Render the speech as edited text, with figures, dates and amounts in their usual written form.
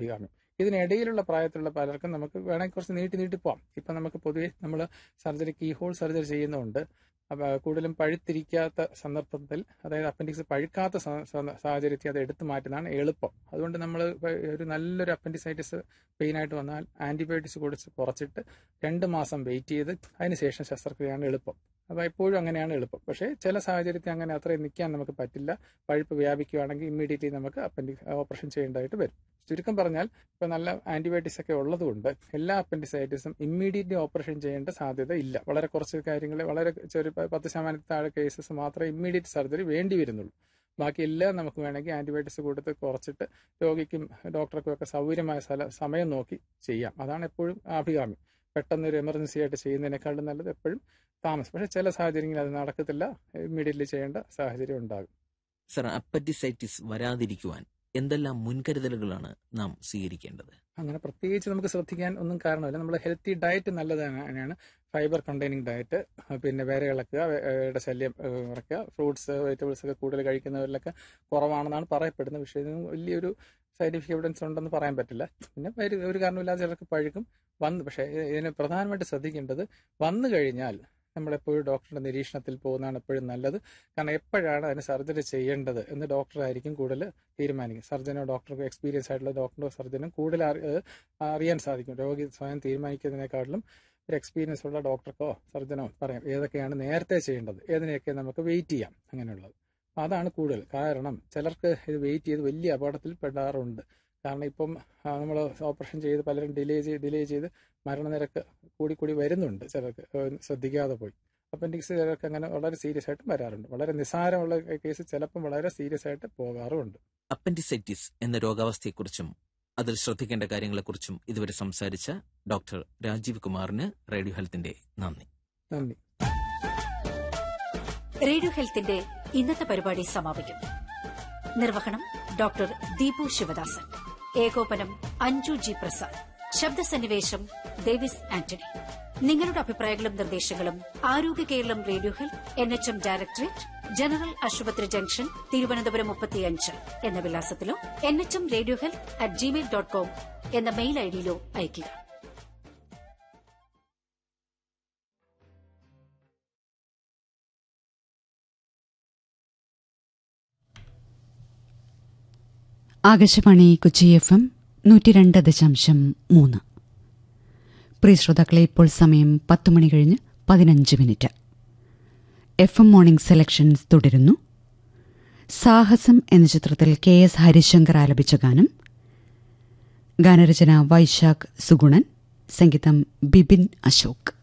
അഭികാമ്യം. ഇതിനിടയിലുള്ള പ്രായത്തിലുള്ള പലർക്കും നമുക്ക് വേണമെങ്കിൽ കുറച്ച് നീട്ടി പോകാം. ഇപ്പം നമുക്ക് പൊതുവേ നമ്മൾ സർജറി കീഹോൾ സർജറി ചെയ്യുന്നതുകൊണ്ട് കൂടുതലും പഴുത്തിരിക്കാത്ത സന്ദർഭത്തിൽ, അതായത് അപ്പൻഡിക്സ് പഴുക്കാത്ത സാഹചര്യത്തിൽ അത് എടുത്തു മാറ്റുന്നതാണ് എളുപ്പം. അതുകൊണ്ട് നമ്മൾ ഒരു നല്ലൊരു അപ്പൻഡിസൈറ്റിസ് പെയിനായിട്ട് വന്നാൽ ആൻറ്റിബയോട്ടിക്സ് കൊടുത്ത് കുറച്ചിട്ട് 2 മാസം വെയിറ്റ് ചെയ്ത് അതിനുശേഷം ശസ്ത്രക്രിയയാണ് എളുപ്പം. അപ്പോൾ എപ്പോഴും അങ്ങനെയാണ് എളുപ്പം. പക്ഷേ ചില സാഹചര്യത്തിൽ അങ്ങനെ അത്രയും നിൽക്കാൻ നമുക്ക് പറ്റില്ല. പഴുപ്പ് വ്യാപിക്കുകയാണെങ്കിൽ ഇമ്മീഡിയറ്റ്ലി നമുക്ക് അപ്പൻഡിക്സ് ഓപ്പറേഷൻ ചെയ്യേണ്ടതായിട്ട് വരും. ചുരുക്കം പറഞ്ഞാൽ ഇപ്പോൾ നല്ല ആൻറ്റിബയോട്ടിക്സ് ഒക്കെ ഉള്ളതുകൊണ്ട് എല്ലാ അപ്പൻഡിസൈറ്റിസും ഇമ്മീഡിയറ്റ്ലി ഓപ്പറേഷൻ ചെയ്യേണ്ട സാധ്യത ഇല്ല. വളരെ കുറച്ച് കാര്യങ്ങൾ, വളരെ ചെറിയ 10% താഴെ കേസസ് മാത്രമേ ഇമ്മീഡിയറ്റ് സർജറി വേണ്ടി വരുന്നുള്ളൂ. ബാക്കി എല്ലാം നമുക്ക് വേണമെങ്കിൽ ആൻറ്റിബയോട്ടിക്സ് കൊടുത്ത് കുറച്ചിട്ട് രോഗിക്കും ഡോക്ടർക്കും ഒക്കെ സൗകര്യമായ സമയം നോക്കി ചെയ്യാം. അതാണ് എപ്പോഴും അഭികാമ്യം. പെട്ടെന്നൊരു എമർജൻസി ആയിട്ട് ചെയ്യുന്നതിനേക്കാളും നല്ലത് എപ്പോഴും താമസം. പക്ഷേ ചില സാഹചര്യങ്ങളിൽ അത് നടക്കത്തില്ല, ഇമ്മീഡിയറ്റ്ലി ചെയ്യേണ്ട സാഹചര്യം ഉണ്ടാകും. സർ, അപ്പൻഡിസൈറ്റിസ് വരാതിരിക്കുവാൻ എന്തെല്ലാം മുൻകരുതലുകളാണ് നാം സ്വീകരിക്കേണ്ടത്? അങ്ങനെ പ്രത്യേകിച്ച് നമുക്ക് ശ്രദ്ധിക്കാൻ ഒന്നും കാരണമില്ല. നമ്മൾ ഹെൽത്തി ഡയറ്റ് നല്ലത് തന്നെയാണ്. ഫൈബർ കണ്ടെയ്നിങ് ഡയറ്റ്, പിന്നെ വേറെ ഇളക്കുക, ശല്യം കുറയ്ക്കുക, ഫ്രൂട്ട്സ് വെജിറ്റബിൾസ് ഒക്കെ കൂടുതൽ കഴിക്കുന്നവരിലൊക്കെ കുറവാണെന്നാണ് പറയപ്പെടുന്നത്. പക്ഷേ ഇതിന് വലിയൊരു സയന്റിഫിക് എവിഡൻസ് ഉണ്ടെന്ന് പറയാൻ പറ്റില്ല. പിന്നെ ഒരു കാരണമില്ലാതെ ചിലർക്ക് പഴുക്കും പക്ഷേ ഇതിന് പ്രധാനമായിട്ട് ശ്രദ്ധിക്കേണ്ടത് വന്നു കഴിഞ്ഞാൽ നമ്മളെപ്പോഴും ഡോക്ടറുടെ നിരീക്ഷണത്തിൽ പോകുന്നതാണ് എപ്പോഴും നല്ലത്. കാരണം എപ്പോഴാണ് അതിന് സർജറി ചെയ്യേണ്ടത് എന്ന് ഡോക്ടറായിരിക്കും കൂടുതൽ തീരുമാനിക്കും. സർജനോ ഡോക്ടർക്കോ, എക്സ്പീരിയൻസ് ആയിട്ടുള്ള ഡോക്ടറോ സർജനും കൂടുതൽ അറിയാൻ സാധിക്കും. രോഗി സ്വയം തീരുമാനിക്കുന്നതിനേക്കാളും ഒരു എക്സ്പീരിയൻസ് ഉള്ള ഡോക്ടർക്കോ സർജനോ പറയാം ഏതൊക്കെയാണ് നേരത്തെ ചെയ്യേണ്ടത്, ഏതിനെയൊക്കെ നമുക്ക് വെയിറ്റ് ചെയ്യാം. അങ്ങനെയുള്ളത് അതാണ് കൂടുതൽ. കാരണം ചിലർക്ക് ഇത് വെയിറ്റ് ചെയ്ത് വലിയ അപകടത്തിൽ പെടാറുണ്ട്. കാരണം ഇപ്പം നമ്മൾ ഓപ്പറേഷൻ ചെയ്ത് പലരും ഡിലേ ചെയ്ത് മരണനിരക്ക് കൂടി വരുന്നുണ്ട്. ചിലർക്ക് ശ്രദ്ധിക്കാതെ പോയി അപ്പൻഡിക്സ് ചിലർക്ക് അങ്ങനെ വളരെ സീരിയസ് ആയിട്ട് വരാറുണ്ട്. വളരെ നിസ്സാരമുള്ള കേസ് ചിലപ്പം വളരെ സീരിയസ് ആയിട്ട് പോകാറുമുണ്ട്. അപ്പൻഡിസൈറ്റിസ് എന്ന രോഗാവസ്ഥയെക്കുറിച്ചും അതിൽ ശ്രദ്ധിക്കേണ്ട കാര്യങ്ങളെക്കുറിച്ചും ഇതുവരെ സംസാരിച്ച ഡോക്ടർ രാജീവ് കുമാറിന് റേഡിയോ ഹെൽത്തിന്റെ നന്ദി. റേഡിയോ ഹെൽത്തിന്റെ ഇന്നത്തെ പരിപാടി സമാപിക്കുന്നു. നിർവഹണം ഡോക്ടർ ദീപു ശിവദാസൻ. ഏകോപനം അഞ്ജു ജി പ്രസാദ്. ശബ്ദസന്നിവേശം ഡേവിസ് ആന്റണി. നിങ്ങളുടെ അഭിപ്രായങ്ങളും നിർദ്ദേശങ്ങളും ആരോഗ്യ Keralam radio health NHM directorate, general ആശുപത്രി ജംഗ്ഷൻ, തിരുവനന്തപുരം 35 എന്ന വിലാസത്തിലോ nhmradiohealth@gmail.com എന്ന മെയിൽ ഐഡിയിലോ അയയ്ക്കുക. ആകാശവാണി കൊച്ചി FM 102.3. പ്രിയ ശ്രോതാക്കളെ, ഇപ്പോൾ സമയം 10 മണി കഴിഞ്ഞ് 15 മിനിറ്റ്. FM മോർണിംഗ് സെലക്ഷൻസ് തുടരുന്നു. സാഹസം എന്ന ചിത്രത്തിൽ KS ഹരിശങ്കർ ആലപിച്ച ഗാനം. ഗാനരചന വൈശാഖ് സുഗുണൻ, സംഗീതം ബിപിൻ അശോക്.